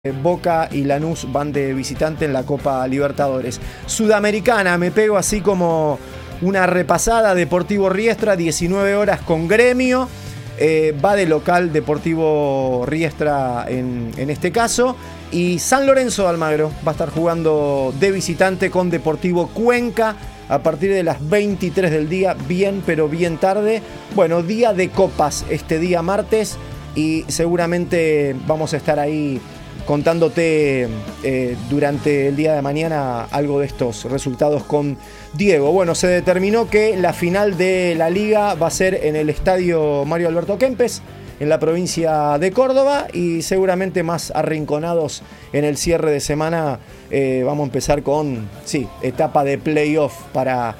Boca y Lanús van de visitante en la Copa Libertadores. Sudamericana, me pego así como una repasada. Deportivo Riestra, 19 horas con Gremio. Va de local Deportivo Riestra en este caso. Y San Lorenzo de Almagro va a estar jugando de visitante con Deportivo Cuenca a partir de las 23 del día, bien pero bien tarde. Bueno, día de copas este día martes y seguramente vamos a estar ahí contándote durante el día de mañana algo de estos resultados con Diego. Bueno, se determinó que la final de la Liga va a ser en el estadio Mario Alberto Kempes, en la provincia de Córdoba, y seguramente más arrinconados en el cierre de semana. Vamos a empezar con, etapa de playoff para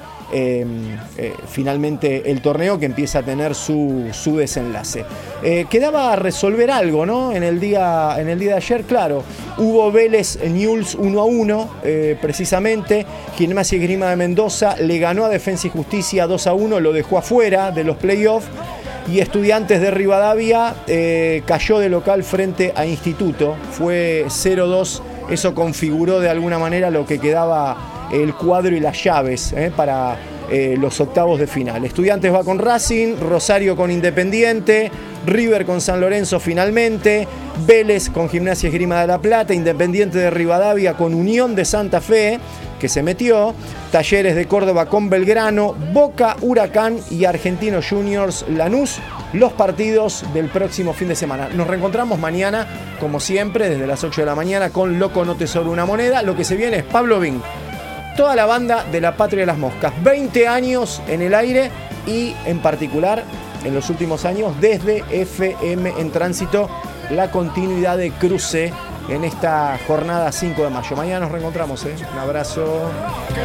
finalmente el torneo que empieza a tener su desenlace. Quedaba resolver algo, ¿no? En el día de ayer, claro, hubo Vélez Newell's 1-1, precisamente. Gimnasia y Esgrima de Mendoza le ganó a Defensa y Justicia 2-1, lo dejó afuera de los playoffs. Y Estudiantes de Rivadavia cayó de local frente a Instituto, fue 0-2, eso configuró de alguna manera lo que quedaba el cuadro y las llaves para los octavos de final. Estudiantes va con Racing, Rosario con Independiente, River con San Lorenzo finalmente, Vélez con Gimnasia y Esgrima de La Plata, Independiente de Rivadavia con Unión de Santa Fe, que se metió, Talleres de Córdoba con Belgrano, Boca, Huracán y Argentinos Juniors Lanús, los partidos del próximo fin de semana. Nos reencontramos mañana, como siempre, desde las 8 de la mañana con Loco No Te Sobra Una Moneda. Lo que se viene es Pablo Bing, toda la banda de La Patria de las Moscas, 20 años en el aire y en particular en los últimos años desde FM en Tránsito, la continuidad de Cruce en esta jornada 5 de mayo. Mañana nos reencontramos, Un abrazo.